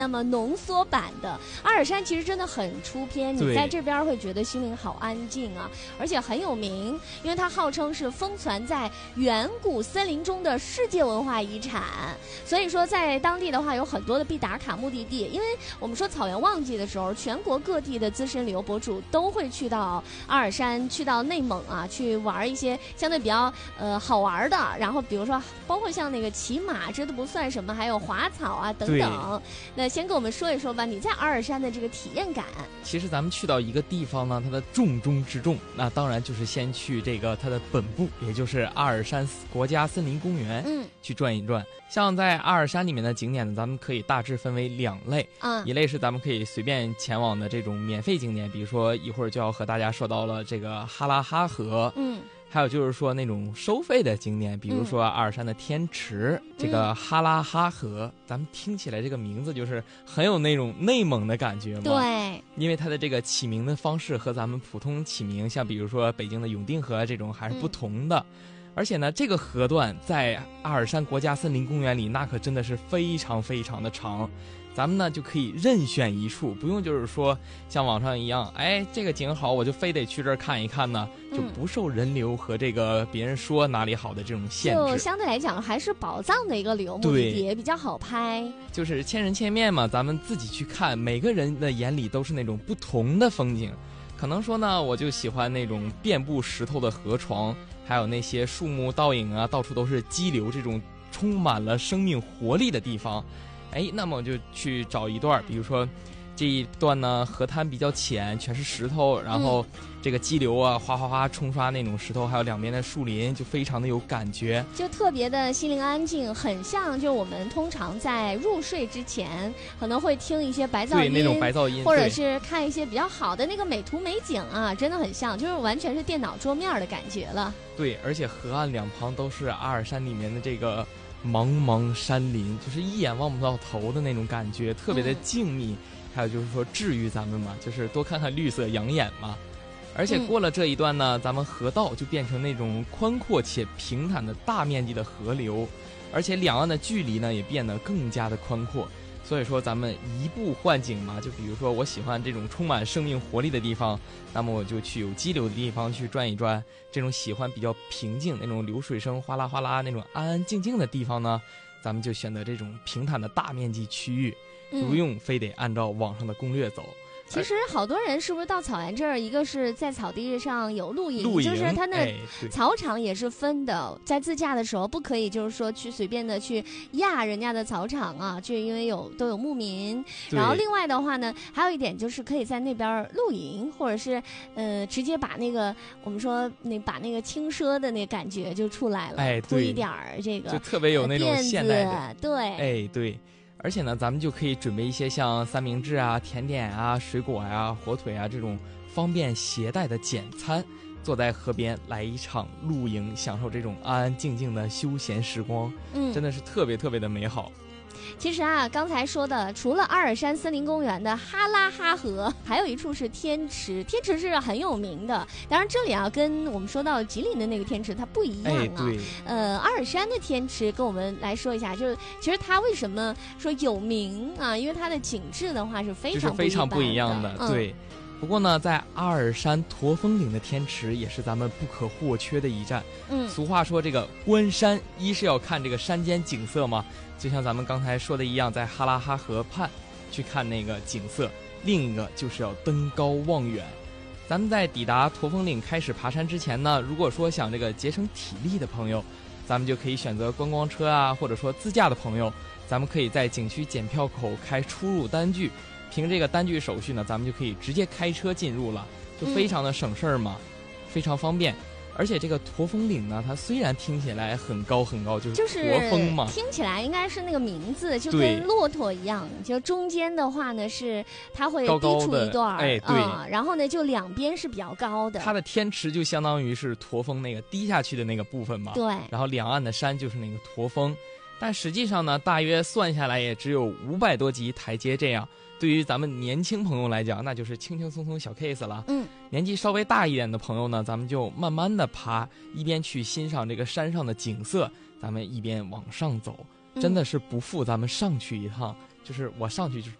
那么浓缩版的阿尔山其实真的很出片，你在这边会觉得心灵好安静啊，而且很有名，因为它号称是封存在远古森林中的世界文化遗产，所以说在当地的话有很多的必打卡目的地。因为我们说草原旺季的时候，全国各地的资深旅游博主都会去到阿尔山，去到内蒙啊，去玩一些相对比较好玩的，然后比如说包括像那个骑马，这都不算什么，还有滑草啊等等。那先跟我们说一说吧，你在阿尔山的这个体验感。 其实咱们去到一个地方呢，它的重中之重，那当然就是先去这个它的本部，也就是阿尔山国家森林公园，去转一转。像在阿尔山里面的景点呢，咱们可以大致分为2类，一类是咱们可以随便前往的这种免费景点，比如说一会儿就要和大家说到了这个哈拉哈河，还有就是说那种收费的景点，比如说阿尔山的天池，这个哈拉哈河，咱们听起来这个名字就是很有那种内蒙的感觉嘛。 对， 因为它的这个起名的方式和咱们普通起名，像比如说北京的永定河这种还是不同的。而且呢，这个河段在阿尔山国家森林公园里，那可真的是非常非常的长。咱们呢就可以任选一处，不用就是说像网上一样，哎，这个景好我就非得去这儿看一看呢，就不受人流和这个别人说哪里好的这种限制。 就相对来讲还是宝藏的一个旅游目的地，也比较好拍。 就是千人千面嘛，咱们自己去看，每个人的眼里都是那种不同的风景。可能说呢，我就喜欢那种遍布石头的河床，还有那些树木倒影啊，到处都是激流这种充满了生命活力的地方。哎，那么我就去找一段，比如说这一段呢，河滩比较浅，全是石头，然后这个激流啊，哗哗哗冲刷那种石头，还有两边的树林，就非常的有感觉， 就特别的心灵安静，很像就我们通常在入睡之前可能会听一些白噪音， 对，那种白噪音， 或者是看一些比较好的那个美图美景啊，真的很像，就是完全是电脑桌面的感觉了。 对，而且河岸两旁都是阿尔山里面的这个茫茫山林，就是一眼望不到头的那种感觉，特别的静谧，还有就是说治愈咱们嘛，就是多看看绿色养眼嘛。而且过了这一段呢，咱们河道就变成那种宽阔且平坦的大面积的河流，而且两岸的距离呢也变得更加的宽阔。所以说咱们移步换景嘛，就比如说我喜欢这种充满生命活力的地方，那么我就去有激流的地方去转一转。这种喜欢比较平静那种流水声哗啦哗啦那种安安静静的地方呢，咱们就选择这种平坦的大面积区域，不用非得按照网上的攻略走。 其实好多人是不是到草原这儿，一个是在草地上有露营，就是他那草场也是分的，在自驾的时候不可以就是说去随便的去压人家的草场啊，就因为都有牧民。然后另外的话呢，还有一点就是可以在那边露营，或者是直接把那个我们说把那个轻奢的那感觉就出来了，铺一点这个就特别有那种现代的， 对， 哎对。而且呢，咱们就可以准备一些像三明治啊、甜点啊、水果啊、火腿啊这种方便携带的简餐，坐在河边来一场露营，享受这种安安静静的休闲时光，真的是特别特别的美好。 其实啊，刚才说的除了阿尔山森林公园的哈拉哈河，还有一处是天池，天池是很有名的。当然这里啊，跟我们说到吉林的那个天池它不一样啊。 对。 阿尔山的天池跟我们来说一下，就是其实它为什么说有名啊？因为它的景致的话是非常不一样的。 对。不过呢，在阿尔山驼峰岭的天池也是咱们不可或缺的一站。俗话说这个观山，一是要看这个山间景色嘛，就像咱们刚才说的一样，在哈拉哈河畔去看那个景色，另一个就是要登高望远。咱们在抵达驼峰岭开始爬山之前呢，如果说想这个节省体力的朋友，咱们就可以选择观光车啊，或者说自驾的朋友，咱们可以在景区检票口开出入单据，凭这个单据手续呢，咱们就可以直接开车进入了，就非常的省事儿嘛，非常方便。而且这个驼峰岭呢，它虽然听起来很高很高，就是驼峰嘛， 听起来应该是那个名字就跟骆驼一样，就中间的话呢是它会低出一段， 哎对， 然后呢就两边是比较高的。 它的天池就相当于是驼峰那个低下去的那个部分嘛， 对， 然后两岸的山就是那个驼峰。但实际上呢，大约算下来也只有500多级台阶这样。对于咱们年轻朋友来讲，那就是轻轻松松小 case 了。年纪稍微大一点的朋友呢，咱们就慢慢的爬，一边去欣赏这个山上的景色，咱们一边往上走，真的是不负咱们上去一趟就是我上去就